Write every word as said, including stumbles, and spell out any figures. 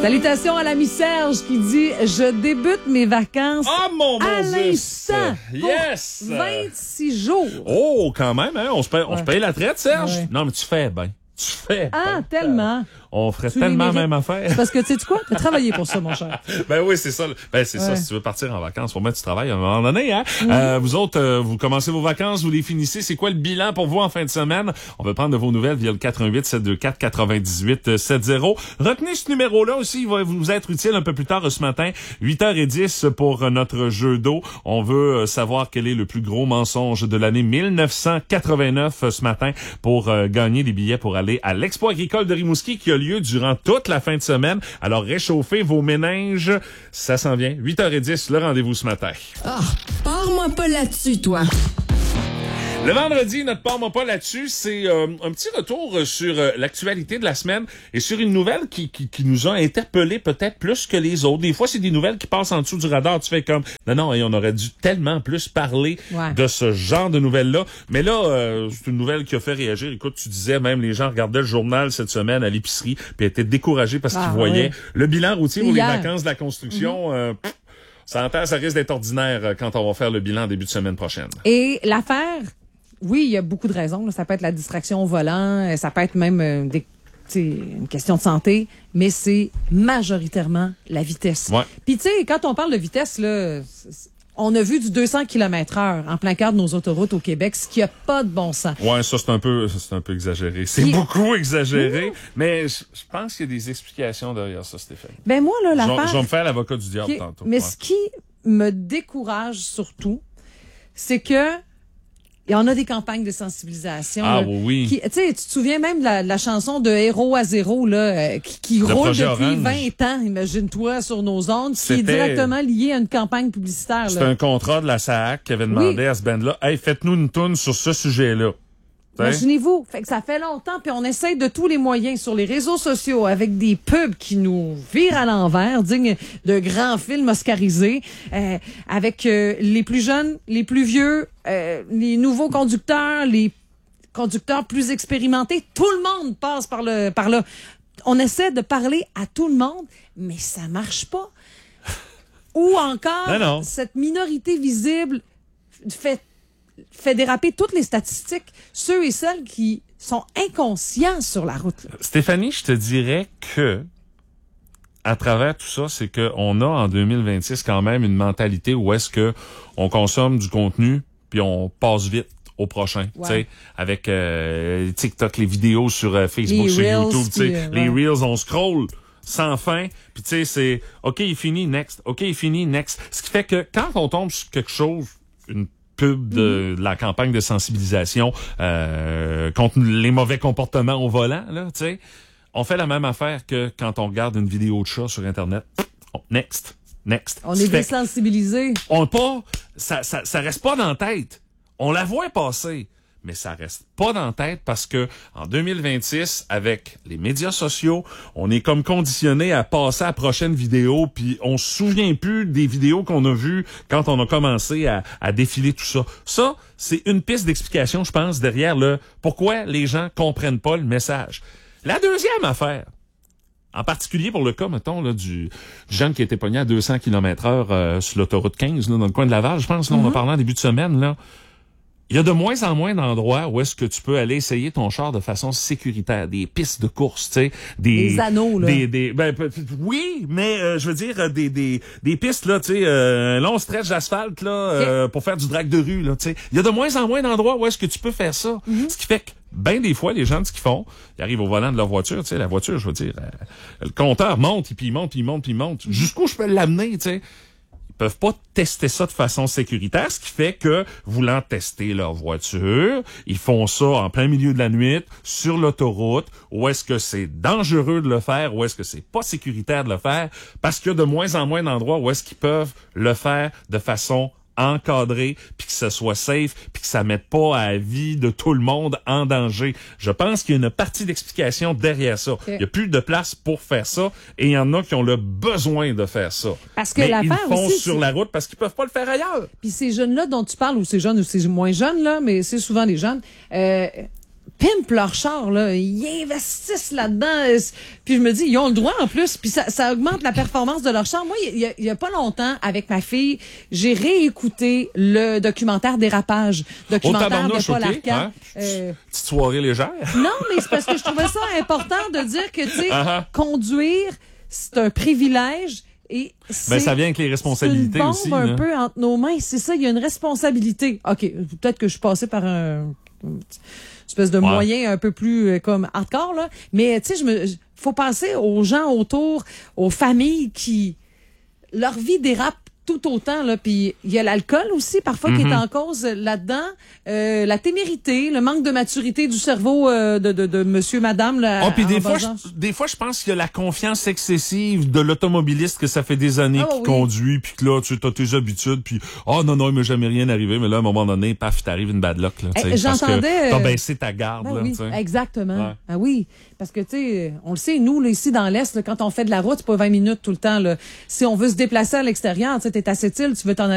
Salutations à l'ami Serge qui dit « Je débute mes vacances oh, mon à bon l'instant pour yes. vingt-six jours. » Oh, quand même, hein? On se paye, on ouais. se paye la traite, Serge? Ouais. Non, mais tu fais bien. Tu fais Ah, ben, tellement. On ferait tu tellement la même affaire. C'est parce que, tu sais quoi? T'as travaillé pour ça, mon cher. Ben oui, c'est ça. Ben, c'est ouais. ça. Si tu veux partir en vacances, faut mettre du travail à un moment donné, hein. Mm-hmm. Euh, vous autres, euh, vous commencez vos vacances, vous les finissez. C'est quoi le bilan pour vous en fin de semaine? On veut prendre de vos nouvelles via le quatre un huit sept deux quatre quatre-vingt-dix-huit soixante. Retenez ce numéro-là aussi. Il va vous être utile un peu plus tard ce matin. huit heures dix pour notre jeu d'eau. On veut savoir quel est le plus gros mensonge de l'année mille neuf cent quatre-vingt-neuf ce matin pour euh, gagner des billets pour aller à l'Expo agricole de Rimouski qui a lieu durant toute la fin de semaine. Alors, réchauffez vos méninges. Ça s'en vient. huit heures dix, le rendez-vous ce matin. Ah, oh, pars-moi pas là-dessus, toi. Le vendredi, notre part-moi pas là-dessus, c'est euh, un petit retour sur euh, l'actualité de la semaine et sur une nouvelle qui, qui, qui nous a interpellés peut-être plus que les autres. Des fois, c'est des nouvelles qui passent en dessous du radar. Tu fais comme, non, non, et on aurait dû tellement plus parler ouais. de ce genre de nouvelles-là. Mais là, euh, c'est une nouvelle qui a fait réagir. Écoute, tu disais, même les gens regardaient le journal cette semaine à l'épicerie puis étaient découragés parce ah, qu'ils voyaient ouais. le bilan routier pour les vacances de la construction. Mm-hmm. euh, pff, ça entend, ça risque d'être ordinaire quand on va faire le bilan en début de semaine prochaine. Et l'affaire... Oui, il y a beaucoup de raisons. Là. Ça peut être la distraction au volant, ça peut être même euh, des, une question de santé, mais c'est majoritairement la vitesse. Ouais. Puis tu sais, quand on parle de vitesse, là, on a vu du deux cents kilomètres heure en plein cœur de nos autoroutes au Québec, ce qui a pas de bon sens. Ouais, ça c'est un peu, c'est un peu exagéré. C'est Puis, beaucoup exagéré, mmh. mais je pense qu'il y a des explications derrière ça, Stéphane. Ben moi là, l'affaire. Je vais me faire l'avocat du diable qui, tantôt. Mais ouais. ce qui me décourage surtout, c'est que il y en a des campagnes de sensibilisation. Ah là, oui. Tu sais, tu te souviens même de la, de la chanson de Héros à zéro là, euh, qui, qui roule depuis Orange. vingt ans, imagine-toi, sur nos ondes, qui est directement liée à une campagne publicitaire. C'est un contrat de la S A A C qui avait demandé oui. à ce band-là, hey, faites-nous une toune sur ce sujet-là. Imaginez-vous, fait que ça fait longtemps, puis on essaye de tous les moyens sur les réseaux sociaux avec des pubs qui nous virent à l'envers, dignes de grands films oscarisés, euh, avec euh, les plus jeunes, les plus vieux, euh, les nouveaux conducteurs, les conducteurs plus expérimentés. Tout le monde passe par le par là. On essaie de parler à tout le monde, mais ça marche pas. Ou encore, non, non. cette minorité visible fait fait déraper toutes les statistiques, ceux et celles qui sont inconscients sur la route. Là. Stéphanie, je te dirais que à travers tout ça, c'est que on a en deux mille vingt-six quand même une mentalité où est-ce que on consomme du contenu puis on passe vite au prochain, ouais. tu sais, avec euh, TikTok, les vidéos sur euh, Facebook, les sur Reels, YouTube, tu sais, euh, les ouais. Reels, on scroll sans fin, puis tu sais, c'est OK, il finit, next, OK, il finit, next. Ce qui fait que quand on tombe sur quelque chose, une pub de, mm-hmm. de la campagne de sensibilisation euh, contre les mauvais comportements au volant, là, tu sais, on fait la même affaire que quand on regarde une vidéo de chat sur Internet. Next, next. On est désensibilisé. On pas, ça, ça, ça reste pas dans la tête. On la voit passer, mais ça reste pas dans la tête parce que en deux mille vingt-six, avec les médias sociaux, on est comme conditionné à passer à la prochaine vidéo, puis on se souvient plus des vidéos qu'on a vues quand on a commencé à, à défiler tout ça. Ça, c'est une piste d'explication, je pense, derrière le pourquoi les gens comprennent pas le message. La deuxième affaire, en particulier pour le cas, mettons, là, du, du jeune qui a été pogné à deux cents kilomètres heure euh, sur l'autoroute quinze, là, dans le coin de Laval, je pense, là, mm-hmm. on a parlé en début de semaine, là. Il y a de moins en moins d'endroits où est-ce que tu peux aller essayer ton char de façon sécuritaire, des pistes de course, tu sais, des des anneaux là. Des des ben oui, mais euh, je veux dire des des des pistes là, tu sais, euh, un long stretch d'asphalte là euh, okay. pour faire du drag de rue là, tu sais. Il y a de moins en moins d'endroits où est-ce que tu peux faire ça. Mm-hmm. Ce qui fait que ben des fois les gens ce qu'ils font, ils arrivent au volant de leur voiture, tu sais, la voiture, je veux dire, euh, le compteur monte et puis il monte, puis il monte, puis il monte. Mm-hmm. Jusqu'où je peux l'amener, tu sais. Peuvent pas tester ça de façon sécuritaire, ce qui fait que, voulant tester leur voiture, ils font ça en plein milieu de la nuit, sur l'autoroute, où est-ce que c'est dangereux de le faire, où est-ce que c'est pas sécuritaire de le faire, parce qu'il y a de moins en moins d'endroits où est-ce qu'ils peuvent le faire de façon encadré, puis que ce soit safe, puis que ça mette pas à la vie de tout le monde en danger. Je pense qu'il y a une partie d'explication derrière ça. Okay. Il y a plus de place pour faire ça, et il y en a qui ont le besoin de faire ça. Parce que mais l'affaire ils le font aussi, sur c'est... la route parce qu'ils peuvent pas le faire ailleurs. Puis ces jeunes-là dont tu parles, ou ces jeunes ou ces moins jeunes, là, mais c'est souvent des jeunes, euh, pimpent leur char, là. Ils investissent là-dedans. Puis je me dis, ils ont le droit en plus. Puis ça, ça augmente la performance de leur char. Moi, il y, a, il y a pas longtemps, avec ma fille, j'ai réécouté le documentaire Dérapage. Documentaire de Paul Arcand. Hein? Euh... Petite soirée légère. Non, mais c'est parce que je trouvais ça important de dire que, tu sais, uh-huh. conduire, c'est un privilège. Et ben, ça vient avec les responsabilités une bombe aussi. un là. peu entre nos mains. C'est ça, il y a une responsabilité. OK, peut-être que je suis passée par un... une espèce de ouais. moyen un peu plus euh, comme hardcore, là. Mais, tu sais, je me, faut penser aux gens autour, aux familles qui, leur vie dérape tout autant, là. Puis il y a l'alcool aussi, parfois, mm-hmm. qui est en cause là-dedans. Euh, la témérité, le manque de maturité du cerveau euh, de, de, de monsieur, madame, là. Oh, puis des fois, je, des fois, je pense qu'il y a la confiance excessive de l'automobiliste que ça fait des années oh, qu'il oui. conduit, puis que là, tu as tes habitudes, puis oh non, non, il m'est jamais rien arrivé, mais là, à un moment donné, paf, t'arrives une bad luck, là. Eh, j'entendais. T'as baissé ta garde, ben là. Oui, t'sais. exactement. Ouais. Ah oui. Parce que, tu sais, on le sait, nous, là, ici, dans l'Est, là, quand on fait de la route, c'est pas vingt minutes tout le temps, là. Si on veut se déplacer à l'extérieur, tu sais, t'es à Sept-Îles, tu veux t'en